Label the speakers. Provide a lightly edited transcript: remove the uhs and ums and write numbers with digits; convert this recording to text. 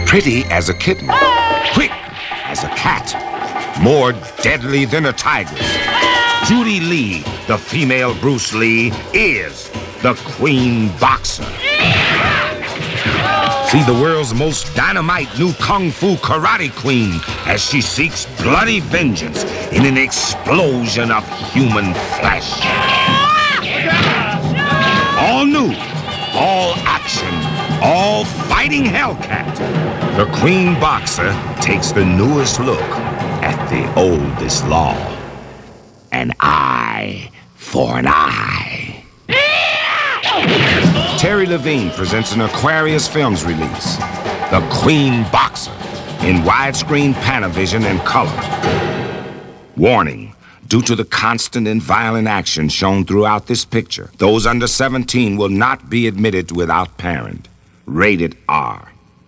Speaker 1: Pretty as a kitten, quick as a cat, more deadly than a tigress. Judy Lee, the female Bruce Lee, is the Queen Boxer. See the world's most dynamite new Kung Fu karate queen as she seeks bloody vengeance in an explosion of human flesh. All new, all action, all fighting Hellcat. The Queen Boxer takes the newest look at the oldest law. An eye for an eye. Terry Levine presents an Aquarius Films release, The Queen Boxer, in widescreen Panavision and color. Warning, due to the constant and violent action shown throughout this picture, those under 17 will not be admitted without parent. Rated R.